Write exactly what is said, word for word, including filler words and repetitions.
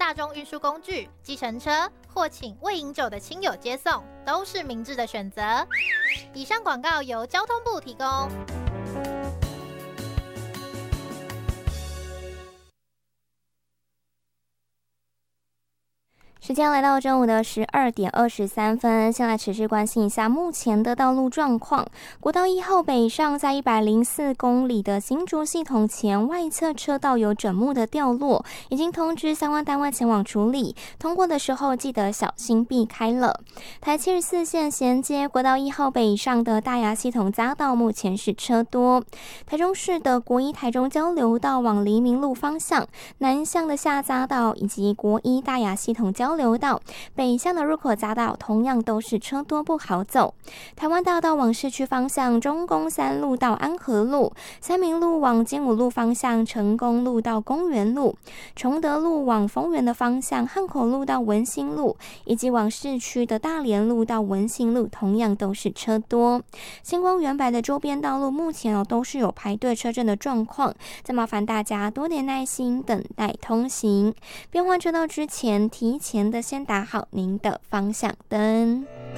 大众运输工具、计程车或请未饮酒的亲友接送，都是明智的选择。以上广告由交通部提供。 时间来到中午的十二点二十三分，先来持续关心一下目前的道路状况。国道一号北上在一百零四公里的新竹系统前外侧车道有枕木的掉落，已经通知相关单位前往处理，通过的时候记得小心避开了。台七十四线衔接国道一号北上的大雅系统匝道目前是车多。台中市的国一台中交流道往黎明路方向，南向的下匝道以及国一大雅系统交流道北向的入口匝道同样都是车多不好走。台湾大道往市区方向，中宫三路到安和路，三民路往金武路方向，成功路到公园路，崇德路往丰原的方向，汉口路到文心路，以及往市区的大连路到文心路同样都是车多。星光圆柏的周边道路目前、哦、都是有排队车阵的状况，再麻烦大家多点耐心等待通行，变换车道之前提前的先打好您的方向灯。